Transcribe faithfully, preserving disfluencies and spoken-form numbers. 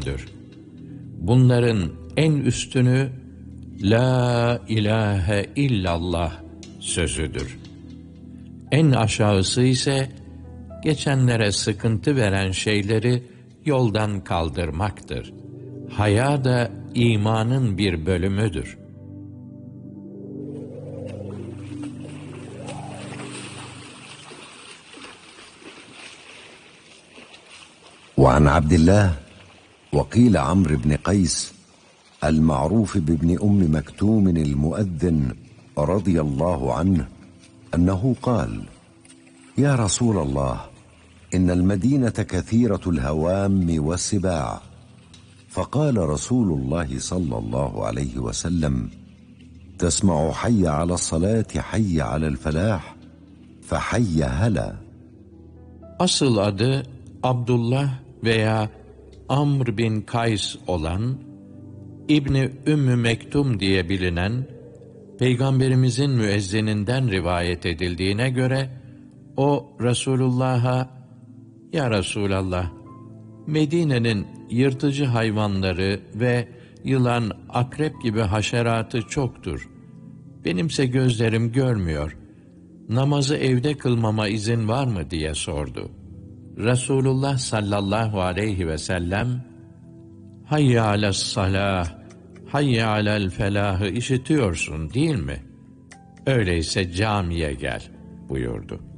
sözüdür. Bunların en üstünü La ilahe illallah sözüdür. En aşağısı ise geçenlere sıkıntı veren şeyleri yoldan kaldırmaktır. Haya da imanın bir bölümüdür. وعن عبد الله وقيل عمرو بن قيس المعروف بابن أم مكتوم المؤذن رضي الله عنه أنه قال: يا رسول الله، إن المدينة كثيرة الهوام والسباع. فقال رسول الله صلى الله عليه وسلم: تسمع حي على الصلاة حي على الفلاح فحي هلا. Asıl adı Abdullah veya Amr bin Kays olan İbni Ümmü Mektum diye bilinen Peygamberimizin müezzininden rivayet edildiğine göre o Resulullah'a "Ya Resulallah, Medine'nin yırtıcı hayvanları ve yılan, akrep gibi haşeratı çoktur. Benimse gözlerim görmüyor. Namazı evde kılmama izin var mı?" diye sordu. Resulullah sallallahu aleyhi ve sellem, "Hayye alessalah, hayye alel felahı işitiyorsun değil mi? Öyleyse camiye gel," buyurdu.